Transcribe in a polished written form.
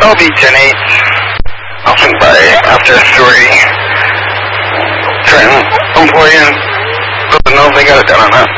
LB 10-8. I'll swing by after 3. Trenton, employee, let them know if they got it done or not.